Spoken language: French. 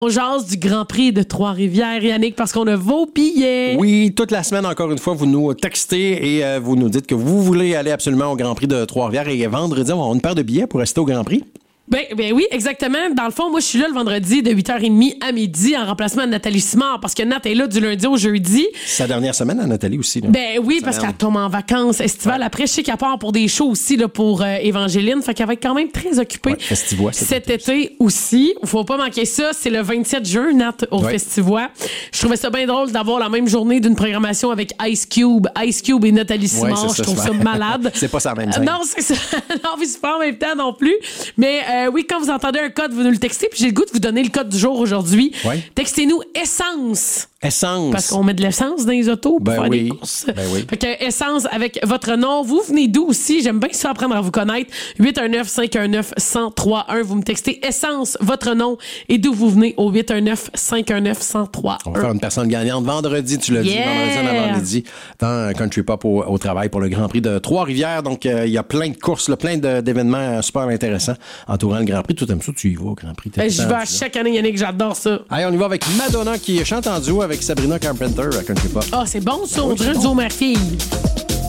On jase du Grand Prix de Trois-Rivières, Yannick, parce qu'on a vos billets. Oui, toute la semaine, encore une fois, vous nous textez et vous nous dites que vous voulez aller absolument au Grand Prix de Trois-Rivières. Et vendredi, on a une paire de billets pour rester au Grand Prix. Ben oui, exactement. Dans le fond, moi, je suis là le vendredi de 8h30 à midi en remplacement de Nathalie Simard parce que Nat est là du lundi au jeudi. Sa dernière semaine à Nathalie aussi. Là. Ben oui, parce qu'elle tombe en vacances estivales. Ouais. Après, je sais qu'elle part pour des shows aussi là, pour Évangéline. Fait qu'elle va être quand même très occupée. Ouais, Festivois, cet été aussi. Faut pas manquer ça. C'est le 27 juin, Nat, au Festivois. Je trouvais ça bien drôle d'avoir la même journée d'une programmation avec Ice Cube et Nathalie Simard. Ouais, je trouve ça malade. C'est pas ça la même scène. Non, c'est ça. Non, mais c'est pas en même temps non plus. Mais oui, quand vous entendez un code, vous nous le textez. Puis j'ai le goût de vous donner le code du jour aujourd'hui. Ouais. Textez-nous essence. Essence. Parce qu'on met de l'essence dans les autos pour faire des courses. Ben oui. Fait que essence avec votre nom. Vous venez d'où aussi? J'aime bien ça apprendre à vous connaître. 819-519-1031. Vous me textez essence, votre nom et d'où vous venez au 819-519-1031. On va faire une personne gagnante vendredi, tu l'as dit, vendredi en avant-midi, dans Country Pop au travail pour le Grand Prix de Trois-Rivières. Donc, il y a plein de courses, là, plein d'événements super intéressants entourant le Grand Prix. Tout comme ça, tu y vas au Grand Prix. J'y vais à chaque année, Yannick, j'adore ça. Allez, on y va avec Madonna qui chante en duo avec Sabrina Carpenter à Country Pop. Ah, c'est bon ça, on dirait une duo mère-fille.